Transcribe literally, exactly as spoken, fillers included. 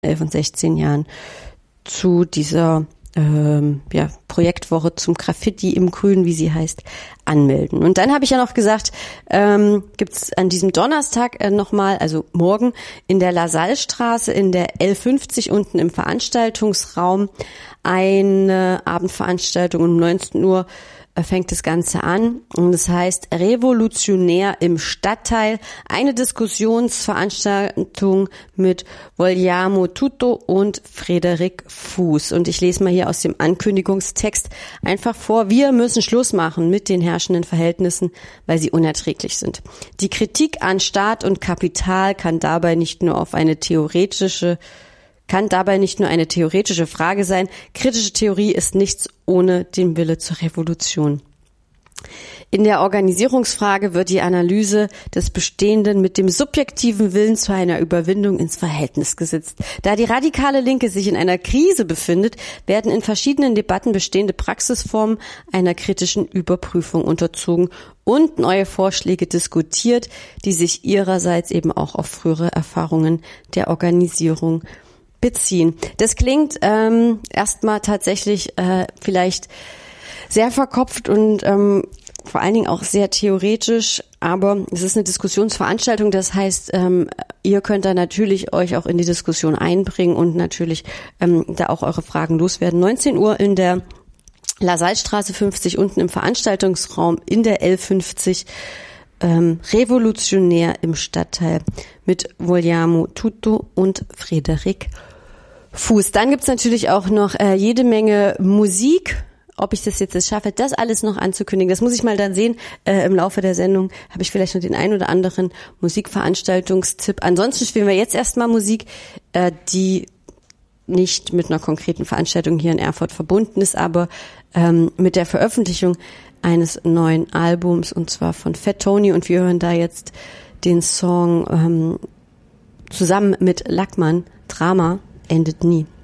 elf und sechzehn Jahren zu dieser ähm, ja, Projektwoche zum Graffiti im Grün, wie sie heißt, anmelden. Und dann habe ich ja noch gesagt, ähm, gibt es an diesem Donnerstag äh, nochmal, also morgen, in der Lasallstraße in der L fünfzig unten im Veranstaltungsraum eine Abendveranstaltung um neunzehn Uhr fängt das Ganze an und es heißt Revolutionär im Stadtteil, eine Diskussionsveranstaltung mit Vogliamo Tutto und Frederik Fuß. Und ich lese mal hier aus dem Ankündigungstext einfach vor: Wir müssen Schluss machen mit den herrschenden Verhältnissen, weil sie unerträglich sind. Die Kritik an Staat und Kapital kann dabei nicht nur auf eine theoretische kann dabei nicht nur eine theoretische Frage sein. Kritische Theorie ist nichts ohne den Wille zur Revolution. In der Organisierungsfrage wird die Analyse des Bestehenden mit dem subjektiven Willen zu einer Überwindung ins Verhältnis gesetzt. Da die radikale Linke sich in einer Krise befindet, werden in verschiedenen Debatten bestehende Praxisformen einer kritischen Überprüfung unterzogen und neue Vorschläge diskutiert, die sich ihrerseits eben auch auf frühere Erfahrungen der Organisierung beziehen. Das klingt ähm, erstmal tatsächlich äh, vielleicht sehr verkopft und ähm, vor allen Dingen auch sehr theoretisch, aber es ist eine Diskussionsveranstaltung, das heißt, ähm, ihr könnt da natürlich euch auch in die Diskussion einbringen und natürlich ähm, da auch eure Fragen loswerden. neunzehn Uhr in der Lasallstraße fünfzig unten im Veranstaltungsraum in der L fünfzig, ähm, Revolutionär im Stadtteil mit Vogliamo Tutto und Frederik Fuß. Dann gibt's natürlich auch noch äh, jede Menge Musik. Ob ich das jetzt schaffe, das alles noch anzukündigen, das muss ich mal dann sehen. Äh, im Laufe der Sendung habe ich vielleicht noch den ein oder anderen Musikveranstaltungstipp. Ansonsten spielen wir jetzt erstmal Musik, äh, die nicht mit einer konkreten Veranstaltung hier in Erfurt verbunden ist, aber ähm, mit der Veröffentlichung eines neuen Albums, und zwar von Fat Tony. Und wir hören da jetzt den Song ähm, zusammen mit Lackmann, Drama endet nie.